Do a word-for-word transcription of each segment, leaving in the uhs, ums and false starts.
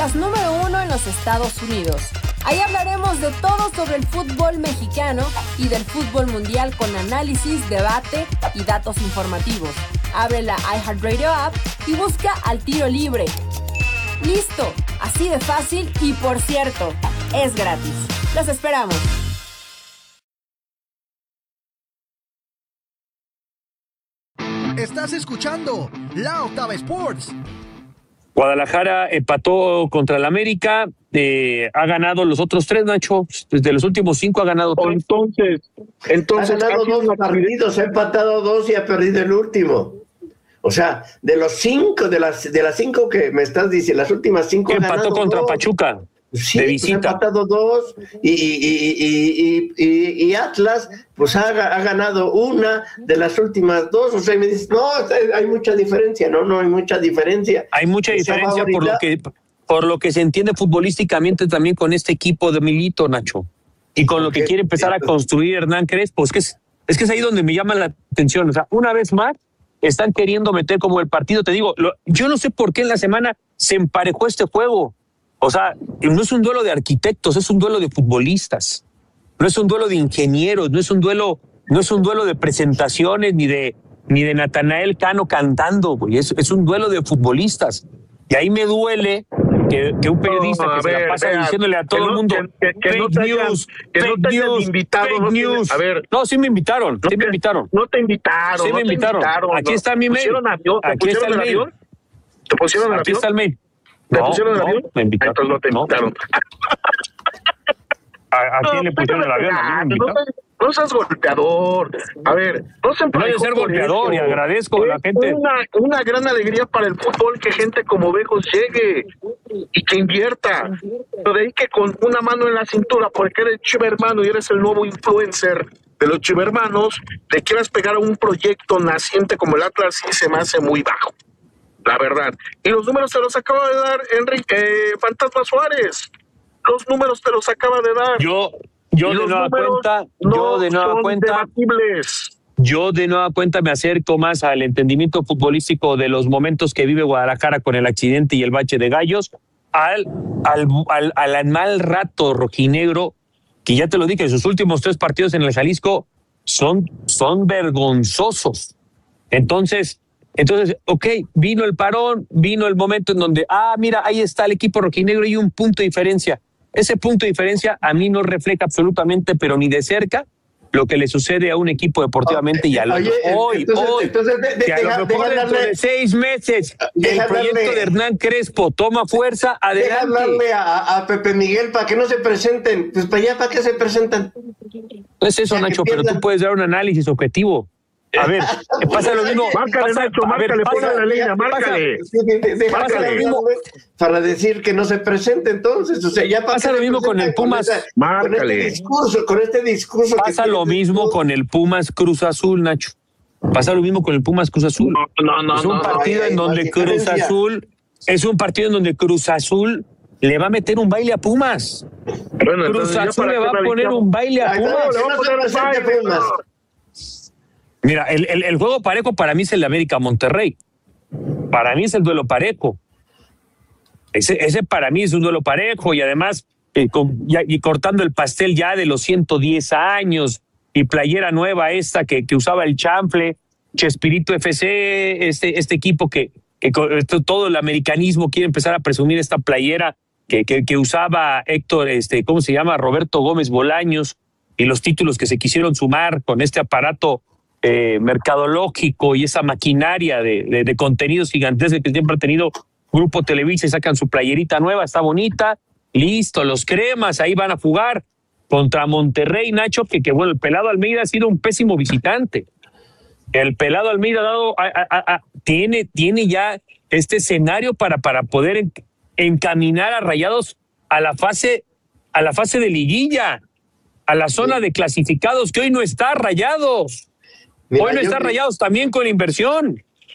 Número uno en los Estados Unidos. Ahí hablaremos de todo sobre el fútbol mexicano y del fútbol mundial con análisis, debate y datos informativos. Abre la iHeartRadio app y busca Al Tiro Libre. ¡Listo! Así de fácil y, por cierto, es gratis. ¡Los esperamos! Estás escuchando La Octava Sports. Guadalajara empató contra el América, eh, ha ganado los otros tres, Nacho. Desde los últimos cinco ha ganado tres. Entonces, entonces ha ganado dos partidos, ha empatado dos y ha perdido el último. O sea, de los cinco, de las de las cinco que me estás diciendo, las últimas cinco. Empató contra dos. Pachuca. Sí, de visita. Pues ha empatado dos y, y, y, y, y, y Atlas pues ha, ha ganado una de las últimas dos. O sea, y me dices, no, hay mucha diferencia. No, no hay mucha diferencia. Hay mucha Esa diferencia por lo que por lo que se entiende futbolísticamente también con este equipo de Milito, Nacho. Y con lo que quiere empezar a construir Hernán Crespo. Es que es, es que es ahí donde me llama la atención. O sea, una vez más están queriendo meter como el partido. Te digo, lo, yo no sé por qué en la semana se emparejó este juego. O sea, no es un duelo de arquitectos, es un duelo de futbolistas. No es un duelo de ingenieros, no es un duelo, no es un duelo de presentaciones ni de ni de Natanael Cano cantando, güey. Es, es un duelo de futbolistas. Y ahí me duele que, que un periodista no, que ver, se la pasa vea, diciéndole a todo no, el mundo que, que, que fake no news, que fake no te news, invitado, fake no news. Te, a ver, no, sí me invitaron, no sí te, me invitaron. No te invitaron, sí me no invitaron. Te invitaron. Aquí está mi mail. Avión, Aquí está el mail. avión. ¿Te pusieron el Aquí avión? está el mail. ¿Te no, pusieron el no, avión? Me invitaron. Entonces no te invitaron. ¿A, a quién no, le pusieron el avión? ¿A mí me no, no seas golpeador. A ver, no se No hay de ser golpeador y agradezco a la gente. Una, una gran alegría para el fútbol que gente como Bejos llegue y que invierta. Pero de ahí que con una mano en la cintura, porque eres chivermano y eres el nuevo influencer de los chivermanos, le quieras pegar a un proyecto naciente como el Atlas, sí se me hace muy bajo. La verdad. Y los números te los acaba de dar Enrique eh, Fantasma Suárez. Los números te los acaba de dar. Yo, yo de nueva cuenta, no yo de nueva cuenta, debatibles. yo de nueva cuenta me acerco más al entendimiento futbolístico de los momentos que vive Guadalajara con el accidente y el bache de Gallos, al, al, al, al mal rato rojinegro, que ya te lo dije, sus últimos tres partidos en el Jalisco son, son vergonzosos. Entonces, Entonces, ok, vino el parón, vino el momento en donde, ah, mira, ahí está el equipo rojinegro y un punto de diferencia. Ese punto de diferencia a mí no refleja absolutamente, pero ni de cerca, lo que le sucede a un equipo deportivamente y al otro. Hoy, entonces, hoy, entonces de, de, que a deja, lo mejor dentro darle, de seis meses el proyecto darle, de Hernán Crespo toma fuerza, adelante. Deja hablarle a, a Pepe Miguel para que no se presenten. Pues para allá, ¿para qué se presentan? No es eso, Nacho, pero tú puedes dar un análisis objetivo. A ver, pasa lo mismo. Márcale, pasa, Nacho, márcale, ponle la línea, márcale. Pasa lo mismo para decir que no se presente entonces. O sea, ya pasa lo mismo con el Pumas. Con, esa, con este discurso, con este discurso. Pasa lo mismo con el Pumas Cruz Azul, Nacho. Pasa lo mismo con el Pumas Cruz Azul. No, no, no. Es un no, partido no, hay, en donde Cruz Azul, es un partido en donde Cruz Azul le va a meter un baile a Pumas. Bueno, Cruz Azul le va a poner un baile a Pumas. Le va a poner un baile a Pumas. Mira, el, el, el juego parejo para mí es el de América Monterrey. Para mí es el duelo parejo. Ese, ese para mí es un duelo parejo y además eh, con, ya, y cortando el pastel ya de los ciento diez años y playera nueva esta que, que usaba el chanfle, Chespirito F C, este, este equipo que, que todo el americanismo quiere empezar a presumir esta playera que, que, que usaba Héctor, este, ¿cómo se llama? Roberto Gómez Bolaños, y los títulos que se quisieron sumar con este aparato Eh, mercadológico y esa maquinaria de, de, de contenidos gigantescos que siempre ha tenido Grupo Televisa y sacan su playerita nueva, está bonita, listo, los cremas ahí van a jugar contra Monterrey, Nacho, que, que bueno, el Pelado Almeida ha sido un pésimo visitante. El Pelado Almeida ha dado, a, a, a, tiene, tiene ya este escenario para, para poder en, encaminar a Rayados a la fase, a la fase de liguilla, a la zona de clasificados, que hoy no está Rayados. Mira, hoy no está Rayados también con inversión.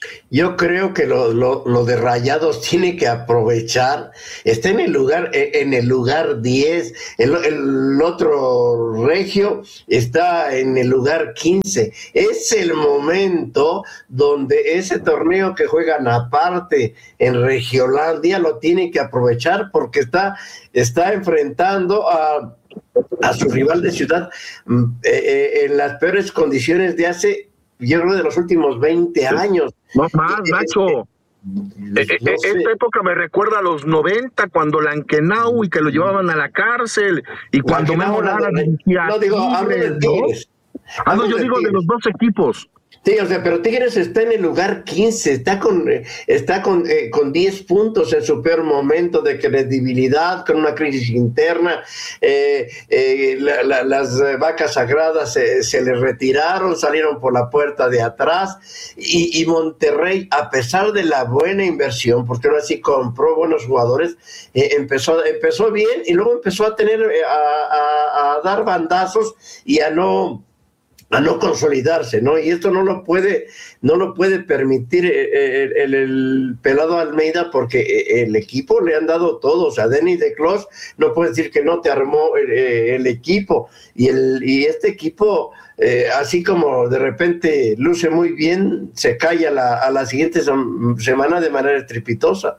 Yo creo que lo, lo, lo de Rayados tiene que aprovechar, está en el lugar, en el lugar diez, el, el otro Regio está en el lugar quince, es el momento donde ese torneo que juegan aparte en Regiolandia lo tiene que aprovechar porque está, está enfrentando a, a su rival de ciudad eh, eh, en las peores condiciones de hace, yo creo, de los últimos veinte años. No más, Nacho. No eh, eh, sé. Esta época me recuerda a los noventa, cuando Lankenau y que lo llevaban a la cárcel, y cuando Memo Lara dirigía No digo, hablo de Tigres, Tigres. ¿no? Ah, no, yo de digo de Tigres. los dos equipos. Sí, o sea, pero Tigres está en el lugar quince, está con está con, eh, con diez puntos en su peor momento de credibilidad, con una crisis interna. Eh, eh, la, la, las vacas sagradas se, se les retiraron, salieron por la puerta de atrás. Y, y Monterrey, a pesar de la buena inversión, porque ahora sí compró buenos jugadores, eh, empezó, empezó bien y luego empezó a tener eh, a, a, a dar bandazos y a no a no consolidarse, ¿no? Y esto no lo puede, no lo puede permitir el, el, el pelado Almeida porque el equipo le han dado todo, o sea, Denis de Clos no puede decir que no te armó el, el equipo, y el y este equipo, eh, así como de repente luce muy bien, se cae a la, a la siguiente semana de manera estrepitosa.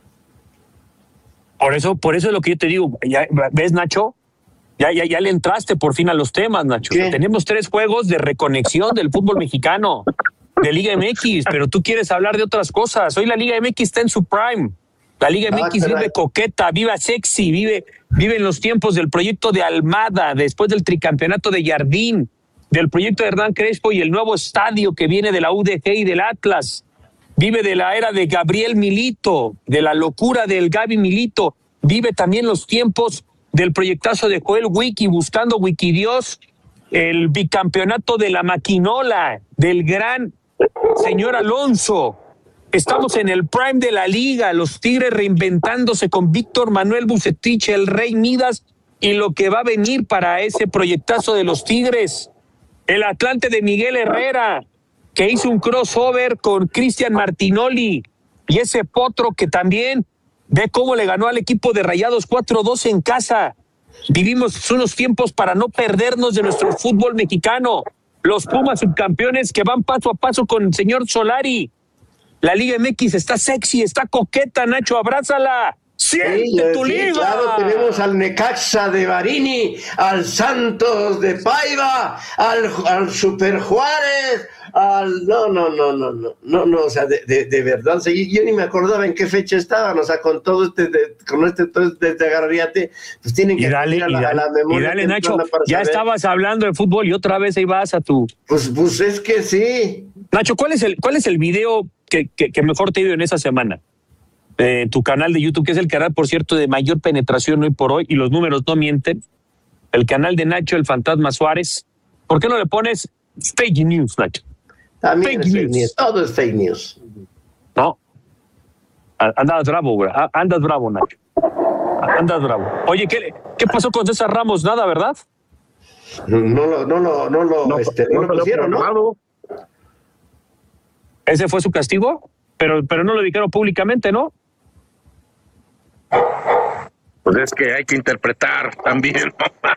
Por eso, por eso es lo que yo te digo, ya, ¿ves, Nacho? Ya, ya, ya le entraste por fin a los temas, Nacho. O sea, tenemos tres juegos de reconexión del fútbol mexicano, de Liga M X, pero tú quieres hablar de otras cosas. Hoy la Liga M X está en su prime. La Liga M X ah, vive coqueta, vive sexy, vive, vive en los tiempos del proyecto de Almada, después del tricampeonato de Jardín, del proyecto de Hernán Crespo y el nuevo estadio que viene de la U D G y del Atlas. Vive de la era de Gabriel Milito, de la locura del Gaby Milito. Vive también los tiempos del proyectazo de Joel Wiki, buscando Wikidios, el bicampeonato de la maquinola, del gran señor Alonso. Estamos en el prime de la liga, los Tigres reinventándose con Víctor Manuel Bucetich, el Rey Midas, y lo que va a venir para ese proyectazo de los Tigres. El Atlante de Miguel Herrera, que hizo un crossover con Cristian Martinoli, y ese Potro que también ve cómo le ganó al equipo de Rayados cuatro dos en casa. Vivimos unos tiempos para no perdernos de nuestro fútbol mexicano. Los Pumas subcampeones que van paso a paso con el señor Solari. La Liga M X está sexy, está coqueta, Nacho, abrázala. ¡Siente sí, tu sí, liga! Claro, tenemos al Necaxa de Barini, al Santos de Paiva, al, al Super Juárez, al... No, no, no, no, no, no, no, o sea, de, de, de verdad, o sea, yo, yo ni me acordaba en qué fecha estaban, o sea, con todo este, de, con este, todo este agarriate, pues tienen que... Y dale, a la, y dale, a la memoria, y dale Nacho, ya saber. Estabas hablando de fútbol y otra vez ahí vas a tu... Pues, pues es que sí. Nacho, ¿cuál es el, cuál es el video que, que, que mejor te ha ido en esa semana? Eh, tu canal de YouTube, que es el canal, por cierto, de mayor penetración hoy por hoy, y los números no mienten. El canal de Nacho, el Fantasma Suárez. ¿Por qué no le pones fake news, Nacho? También fake es news. fake news. Todo es fake news. No. Andas bravo, güey. Andas bravo, Nacho. Andas bravo. Oye, ¿qué, qué pasó con César Ramos? Nada, ¿verdad? No lo, no lo, no lo, no, este, no, no lo pusieron, ¿no? ¿Ese fue su castigo? Pero, pero no lo dijeron públicamente, ¿no? Pues es que hay que interpretar también.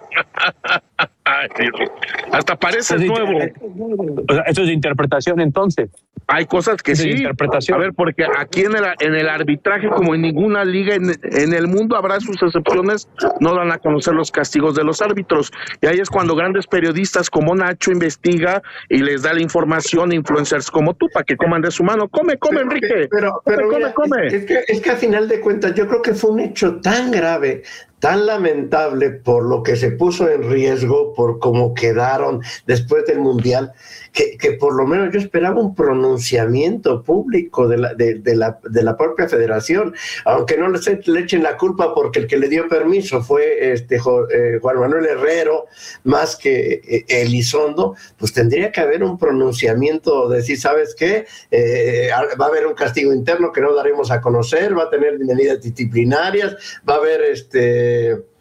Hasta parece es nuevo. O sea, eso es interpretación, entonces. Hay cosas que eso sí. Interpretación. A ver, porque aquí en el, en el arbitraje, como en ninguna liga en, en el mundo, habrá sus excepciones, no dan a conocer los castigos de los árbitros. Y ahí es cuando grandes periodistas como Nacho investiga y les da la información a influencers como tú, para que coman de su mano. Come, come, pero, Enrique. Pero, pero come, mira, come, come. Es, es, que, es que a final de cuentas, yo creo que fue un hecho tan grave, tan lamentable por lo que se puso en riesgo, por cómo quedaron después del Mundial, que, que por lo menos yo esperaba un pronunciamiento público de la, de, de la, de la propia federación, aunque no le, le echen la culpa porque el que le dio permiso fue este eh, Juan Manuel Herrero, más que eh, Elizondo, pues tendría que haber un pronunciamiento de decir, ¿sabes qué? Eh, va a haber un castigo interno que no daremos a conocer, va a tener medidas disciplinarias, va a haber este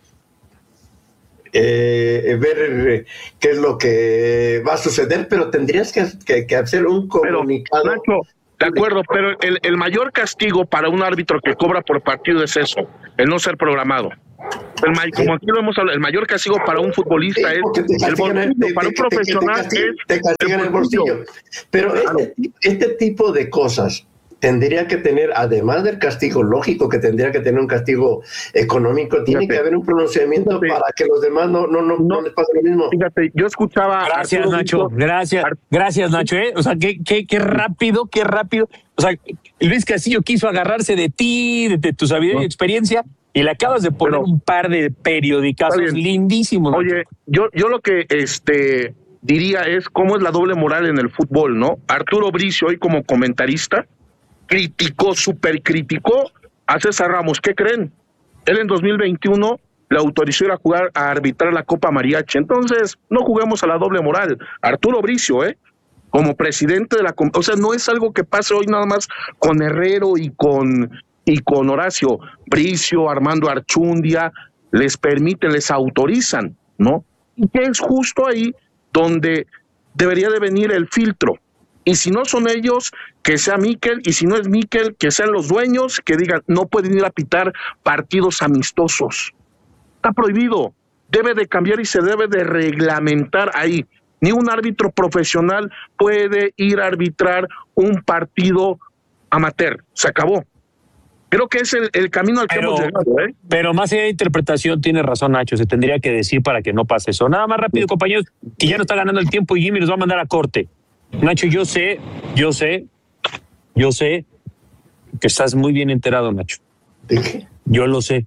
Eh, ver qué es lo que va a suceder, pero tendrías que, que, que hacer un comunicado. Pero, Nacho, De acuerdo, pero el, el mayor castigo para un árbitro que cobra por partido es eso, el no ser programado. El, como aquí lo hemos hablado, el mayor castigo para un futbolista sí, es el bolsillo, el, para un te, profesional te, te, te, te castigan es el bolsillo. El bolsillo. Pero claro. este, este tipo de cosas tendría que tener, además del castigo lógico, que tendría que tener un castigo económico, tiene fíjate, que haber un pronunciamiento fíjate, para que los demás no, no, no, no, no les pase lo mismo. Fíjate, yo escuchaba... Gracias, Arturo Nacho, Víctor. gracias, gracias, Nacho, ¿eh? O sea, qué, qué, qué rápido, qué rápido. O sea, Luis Castillo quiso agarrarse de ti, de, de tu sabiduría no. y experiencia, y le acabas de poner Pero, un par de periodicazos lindísimos. Oye, yo, yo lo que este diría es cómo es la doble moral en el fútbol, ¿no? Arturo Bricio, hoy como comentarista, criticó, super criticó a César Ramos. ¿Qué creen? Él en dos mil veintiuno le autorizó ir a jugar, a arbitrar la Copa Mariachi. Entonces, no juguemos a la doble moral. Arturo Bricio, ¿eh? Como presidente de la... O sea, no es algo que pase hoy nada más con Herrero y con, y con Horacio. Bricio, Armando Archundia, les permiten, les autorizan, ¿no? Y que es justo ahí donde debería de venir el filtro. Y si no son ellos, que sea Miquel, y si no es Miquel, que sean los dueños, que digan, no pueden ir a pitar partidos amistosos. Está prohibido, debe de cambiar y se debe de reglamentar ahí. Ni un árbitro profesional puede ir a arbitrar un partido amateur, se acabó. Creo que es el, el camino al que pero, hemos llegado, ¿eh? Pero más allá de interpretación, tiene razón Nacho, se tendría que decir para que no pase eso. Nada más rápido, compañeros, que ya no está ganando el tiempo y Jimmy nos va a mandar a corte. Nacho, yo sé, yo sé, yo sé que estás muy bien enterado, Nacho. ¿De qué? Yo lo sé.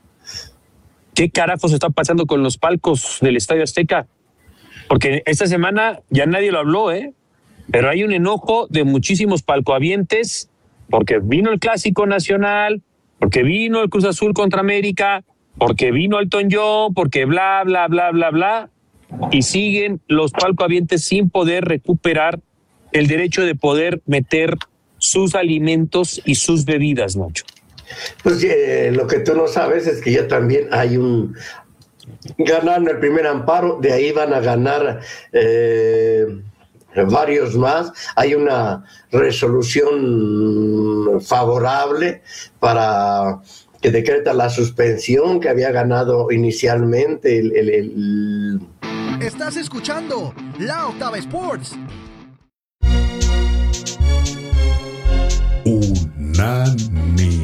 ¿Qué carajos está pasando con los palcos del Estadio Azteca? Porque esta semana ya nadie lo habló, ¿eh? Pero hay un enojo de muchísimos palcohabientes porque vino el Clásico Nacional, porque vino el Cruz Azul contra América, porque vino Elton John, porque bla, bla, bla, bla, bla. Y siguen los palcohabientes sin poder recuperar el derecho de poder meter sus alimentos y sus bebidas, Nacho. Pues eh, lo que tú no sabes es que ya también hay un... Ganaron el primer amparo, de ahí van a ganar eh, varios más. Hay una resolución favorable para... que decreta la suspensión que había ganado inicialmente el... el, el... Estás escuchando La Octava Sports. Unánime.